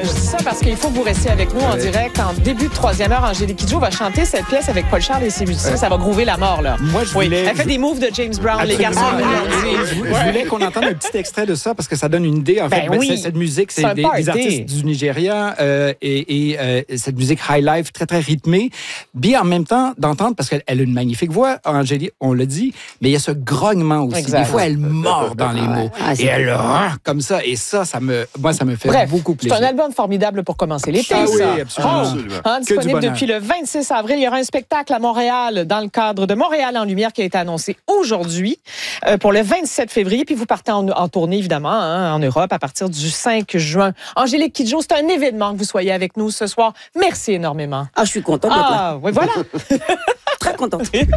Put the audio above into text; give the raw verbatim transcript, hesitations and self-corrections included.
je dis ça parce qu'il faut que vous restiez avec nous en direct. En début de troisième heure, Angélique Kidjo va chanter cette pièce avec Paul Charles et ses musiciens. Ouais. Ça va groover la mort, là. Moi, je oui. voulais... Elle fait des moves de James Brown, Absolument. Les garçons. Ah, je, je, je voulais qu'on entende un petit extrait de ça parce que ça donne une idée. En fait, ben oui. cette musique, c'est, c'est des, des artistes du Nigeria euh, et, et euh, cette musique high life très, très rythmée. Bien en même temps d'entendre, parce qu'elle a une magnifique voix, Angélique, on l'a dit, mais il y a ce grognement aussi. Exact. Des fois, elle mord dans les mots. Ah, et elle rend comme ça. Et ça, ça me, moi, ça me fait Bref, beaucoup plaisir. C'est un album formidable pour commencer l'été, ah, ça. Oui, absolument. Oh, absolument. Hein, disponible depuis le vingt-six avril. Il y aura un spectacle à Montréal dans le cadre de Montréal en Lumière qui a été annoncé aujourd'hui euh, pour le vingt-sept février. Puis vous partez en, en tournée, évidemment, hein, en Europe à partir du cinq juin. Angélique Kidjo, c'est un événement que vous soyez avec nous ce soir. Merci énormément. Ah, je suis contente. Ah, oui, voilà. Très contente.